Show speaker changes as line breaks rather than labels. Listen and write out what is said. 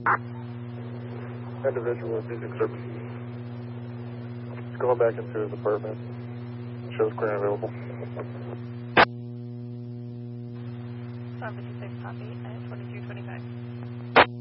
Individual is using services. He's going back into his apartment. Shows clear and available.
56 copy at 2225.